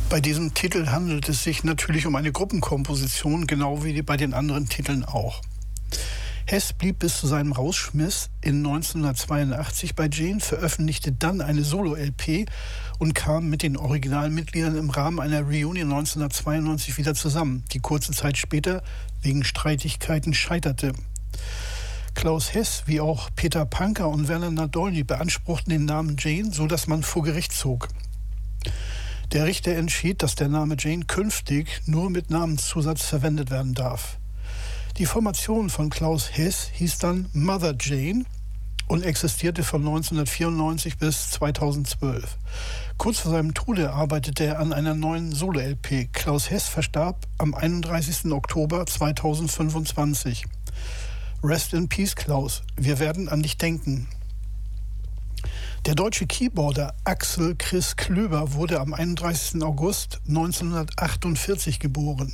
Bei diesem Titel handelt es sich natürlich um eine Gruppenkomposition, genau wie bei den anderen Titeln auch. Hess blieb bis zu seinem Rausschmiss in 1982 bei Jane, veröffentlichte dann eine Solo-LP und kam mit den Originalmitgliedern im Rahmen einer Reunion 1992 wieder zusammen, die kurze Zeit später wegen Streitigkeiten scheiterte. Klaus Hess, wie auch Peter Panker und Werner Nadolny beanspruchten den Namen Jane, sodass man vor Gericht zog. Der Richter entschied, dass der Name Jane künftig nur mit Namenszusatz verwendet werden darf. Die Formation von Klaus Hess hieß dann Mother Jane und existierte von 1994 bis 2012. Kurz vor seinem Tode arbeitete er an einer neuen Solo-LP. Klaus Hess verstarb am 31. Oktober 2025. Rest in Peace, Klaus. Wir werden an dich denken. Der deutsche Keyboarder Axel Chris Klöber wurde am 31. August 1948 geboren.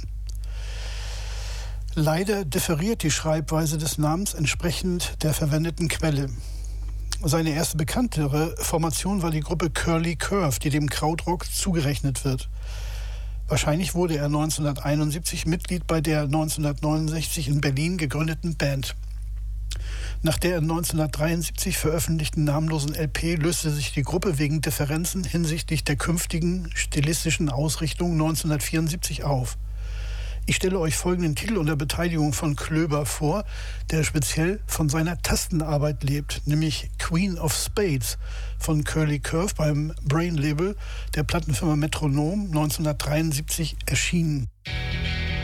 Leider differiert die Schreibweise des Namens entsprechend der verwendeten Quelle. Seine erste bekanntere Formation war die Gruppe Curly Curve, die dem Krautrock zugerechnet wird. Wahrscheinlich wurde er 1971 Mitglied bei der 1969 in Berlin gegründeten Band. Nach der in 1973 veröffentlichten namenlosen LP löste sich die Gruppe wegen Differenzen hinsichtlich der künftigen stilistischen Ausrichtung 1974 auf. Ich stelle euch folgenden Titel unter Beteiligung von Klöber vor, der speziell von seiner Tastenarbeit lebt, nämlich Queen of Spades von Curly Curve beim Brain Label der Plattenfirma Metronom 1973 erschienen.